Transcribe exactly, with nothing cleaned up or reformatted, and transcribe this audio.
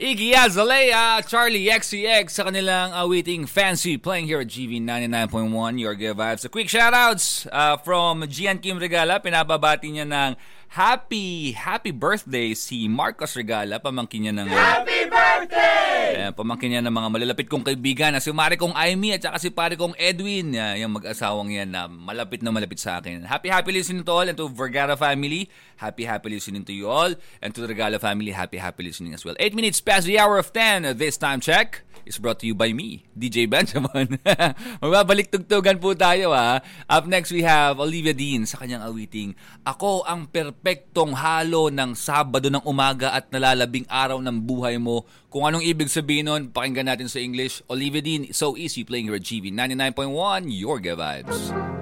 Iggy Azalea, Charlie X C X sa kanilang awiting Fancy playing here at G V ninety-nine point one, Your Good Vibes. A quick shoutouts uh, from Gian Kim Regala. Pinababati niya ng happy, happy birthday si Marcos Regala. Pamangkin niya ng... Happy birthday! Uh, pamangkin niya ng mga malalapit kong kaibigan na si Mari kong Aimee at saka si pare kong Edwin. Uh, yung mag-asawang yan na malapit na malapit sa akin. Happy, happy listening to all and to Vergara family. Happy, happy listening to you all. And to the Regala family, happy, happy listening as well. Eight minutes past the hour of ten. This time check is brought to you by me, D J Benjamin. Magbabalik tugtugan po tayo ha. Up next we have Olivia Dean sa kanyang awiting Ako ang perpektong halo ng Sabado ng umaga at nalalabing araw ng buhay mo. Kung anong ibig sabihin nun, pakinggan natin sa English. Olivia Dean, So Easy, playing here at G V ninety-nine point one, Your Good Vibes.